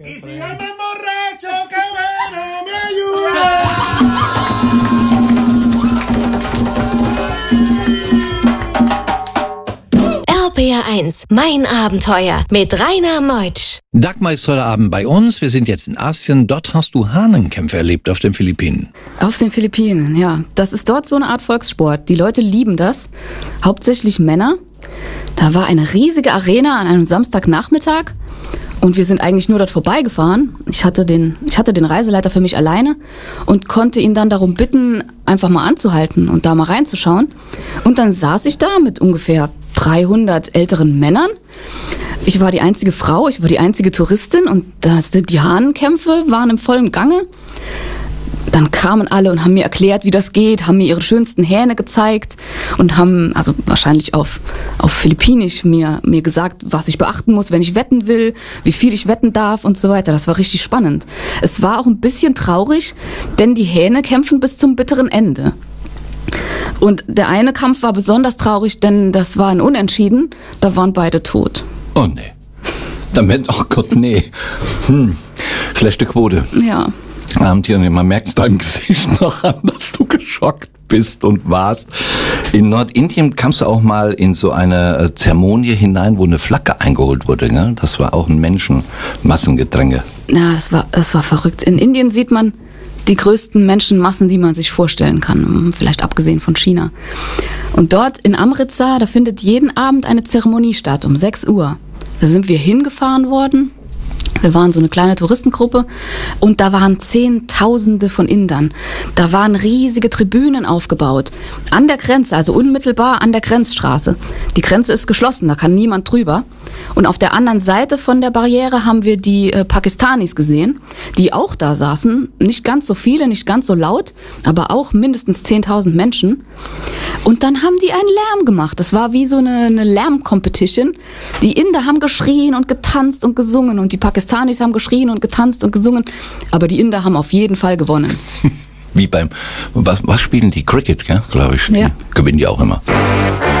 Y si llaman borracho, que bueno, me ayuda. RPR1, mein Abenteuer mit Rainer Meutsch. Dagmar ist heute Abend bei uns. Wir sind jetzt in Asien. Dort hast du Hahnenkämpfe erlebt auf den Philippinen. Auf den Philippinen, ja. Das ist dort so eine Art Volkssport. Die Leute lieben das. Hauptsächlich Männer. Da war eine riesige Arena an einem Samstagnachmittag. Und wir sind eigentlich nur dort vorbeigefahren. Ich hatte den Reiseleiter für mich alleine und konnte ihn dann darum bitten, einfach mal anzuhalten und da mal reinzuschauen. Und dann saß ich da mit ungefähr 300 älteren Männern. Ich war die einzige Frau, ich war die einzige Touristin und die Hahnenkämpfe waren im vollen Gange. Dann kamen alle und haben mir erklärt, wie das geht, haben mir ihre schönsten Hähne gezeigt und haben, also wahrscheinlich auf Philippinisch, mir gesagt, was ich beachten muss, wenn ich wetten will, wie viel ich wetten darf und so weiter. Das war richtig spannend. Es war auch ein bisschen traurig, denn die Hähne kämpfen bis zum bitteren Ende. Und der eine Kampf war besonders traurig, denn das war ein Unentschieden, da waren beide tot. Oh nee. Damit, oh Gott, nee. Schlechte Quote. Ja. Abendtiere, man merkt es deinem Gesicht noch an, dass du geschockt bist und warst. In Nordindien kamst du auch mal in so eine Zeremonie hinein, wo eine Flagge eingeholt wurde. Gell? Das war auch ein Menschenmassengedränge. Ja, das war verrückt. In Indien sieht man die größten Menschenmassen, die man sich vorstellen kann, vielleicht abgesehen von China. Und dort in Amritsar, da findet jeden Abend eine Zeremonie statt, um 6 Uhr. Da sind wir hingefahren worden. Wir waren so eine kleine Touristengruppe und da waren Zehntausende von Indern. Da waren riesige Tribünen aufgebaut. An der Grenze, also unmittelbar an der Grenzstraße. Die Grenze ist geschlossen, da kann niemand drüber. Und auf der anderen Seite von der Barriere haben wir die Pakistanis gesehen, die auch da saßen. Nicht ganz so viele, nicht ganz so laut, aber auch mindestens 10.000 Menschen. Und dann haben die einen Lärm gemacht. Das war wie so eine Lärm-Competition. Die Inder haben geschrien und getanzt und gesungen und die Pakistanis haben geschrien und getanzt und gesungen. Aber die Inder haben auf jeden Fall gewonnen. Wie was spielen die? Cricket, glaube ich. Ja. Gewinnen die auch immer.